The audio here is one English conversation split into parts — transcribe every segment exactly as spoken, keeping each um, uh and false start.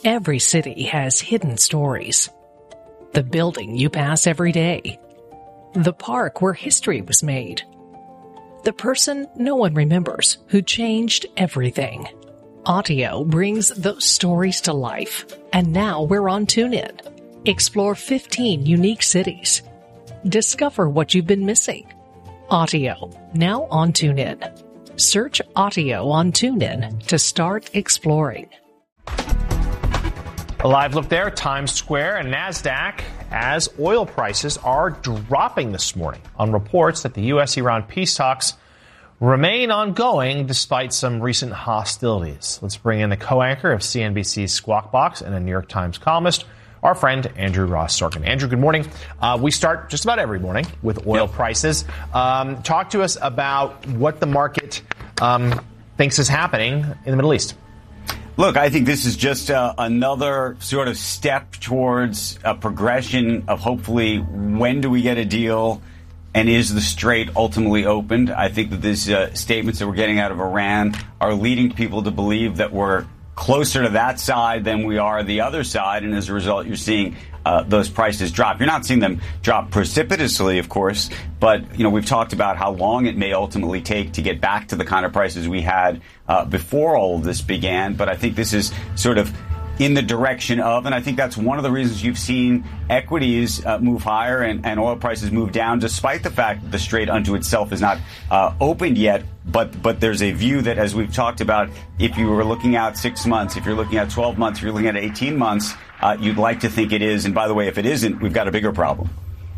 Every city has hidden stories. The building you pass every day. The park where history was made. The person no one remembers who changed everything. Audio brings those stories to life. And now we're on TuneIn. Explore fifteen unique cities. Discover what you've been missing. Audio, now on TuneIn. Search Audio on TuneIn to start exploring. A live look there, Times Square and NASDAQ, as oil prices are dropping this morning on reports that the U S Iran peace talks remain ongoing despite some recent hostilities. Let's bring in the co-anchor of C N B C's Squawk Box and a New York Times columnist, our friend Andrew Ross Sorkin. Andrew, good morning. Uh, we start just about every morning with oil yep. prices. Um, talk to us about what the market um, thinks is happening in the Middle East. Look, I think this is just uh, another sort of step towards a progression of hopefully when do we get a deal and is the Strait ultimately opened. I think that these uh, statements that we're getting out of Iran are leading people to believe that we're closer to that side than we are the other side. And as a result, you're seeing uh, those prices drop. You're not seeing them drop precipitously, of course, but, you know, we've talked about how long it may ultimately take to get back to the kind of prices we had uh, before all of this began. But I think this is sort of in the direction of, and I think that's one of the reasons you've seen equities uh, move higher and, and oil prices move down, despite the fact that the Strait unto itself is not uh, opened yet. But but there's a view that, as we've talked about, if you were looking out six months, if you're looking at twelve months, if you're looking at eighteen months, uh, you'd like to think it is. And by the way, if it isn't, we've got a bigger problem.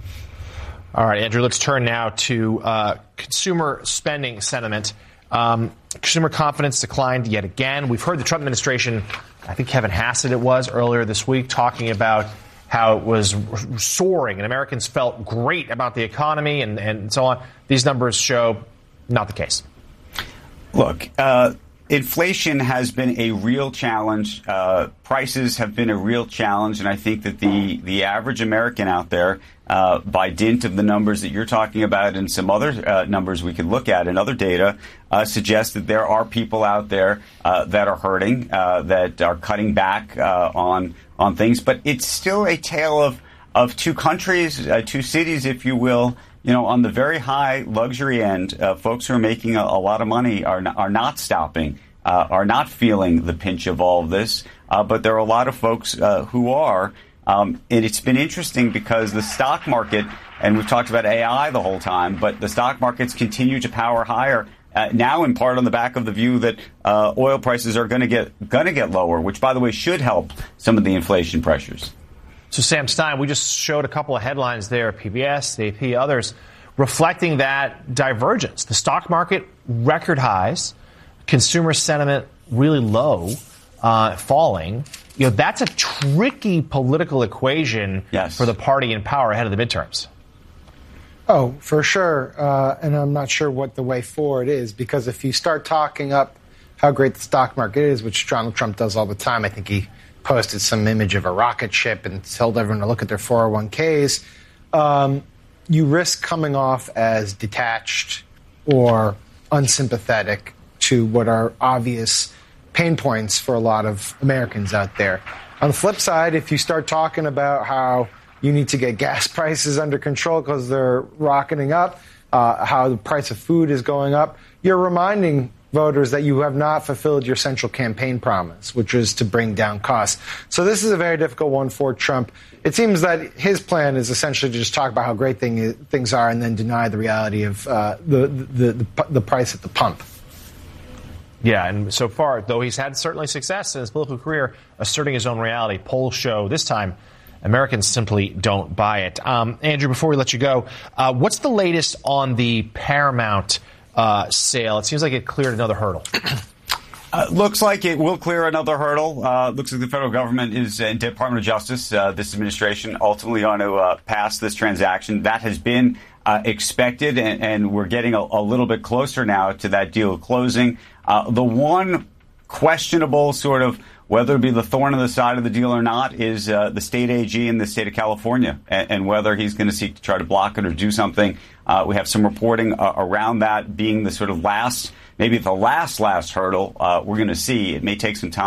All right, Andrew, let's turn now to uh, consumer spending sentiment. Um, consumer confidence declined yet again. We've heard the Trump administration, I think Kevin Hassett it was earlier this week, talking about how it was soaring and Americans felt great about the economy and, and so on. These numbers show not the case. Look, uh, inflation has been a real challenge. Uh, prices have been a real challenge. And I think that the, the average American out there, uh, by dint of the numbers that you're talking about and some other uh, numbers we could look at and other data, uh, suggest that there are people out there uh, that are hurting, uh, that are cutting back uh, on on things. But it's still a tale of, of two countries, uh, two cities, if you will. You know, on the very high luxury end, uh, folks who are making a, a lot of money are not, are not stopping, uh, are not feeling the pinch of all of this. Uh, but there are a lot of folks uh, who are. Um, and it's been interesting because the stock market, and we've talked about A I the whole time, but the stock markets continue to power higher. Uh, now, in part on the back of the view that uh, oil prices are going to get going to get lower, which, by the way, should help some of the inflation pressures. So, Sam Stein, we just showed a couple of headlines there, P B S, the A P, others, reflecting that divergence. The stock market, record highs, consumer sentiment really low, uh, falling. You know, that's a tricky political equation yes. for the party in power ahead of the midterms. Oh, for sure. Uh, and I'm not sure what the way forward is, because if you start talking up how great the stock market is, which Donald Trump does all the time, I think he posted some image of a rocket ship and told everyone to look at their four oh one k's, um, you risk coming off as detached or unsympathetic to what are obvious pain points for a lot of Americans out there. On the flip side, if you start talking about how you need to get gas prices under control because they're rocketing up, uh, how the price of food is going up, you're reminding voters that you have not fulfilled your central campaign promise, which is to bring down costs. So this is a very difficult one for Trump. It seems that his plan is essentially to just talk about how great thing, things are and then deny the reality of uh, the, the, the, the price at the pump. Yeah, and so far, though he's had certainly success in his political career asserting his own reality, polls show this time Americans simply don't buy it. Um, Andrew, before we let you go, uh, what's the latest on the Paramount uh, sale? It seems like it cleared another hurdle. Uh, looks like it will clear another hurdle. Uh, looks like the federal government is, uh, Department of Justice, uh, this administration, ultimately going to uh, pass this transaction. That has been uh, expected, and, and we're getting a, a little bit closer now to that deal closing. Uh, the one questionable sort of whether it be the thorn in the side of the deal or not is uh, the state A G in the state of California, and, and whether he's going to seek to try to block it or do something. Uh, we have some reporting uh, around that being the sort of last, maybe the last, last hurdle. Uh, we're going to see. It may take some time.